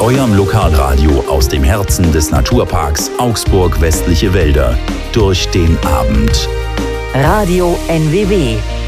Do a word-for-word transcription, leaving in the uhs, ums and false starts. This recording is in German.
eurem Lokalradio aus dem Herzen des Naturparks Augsburg Westliche Wälder durch den Abend. Radio N W W.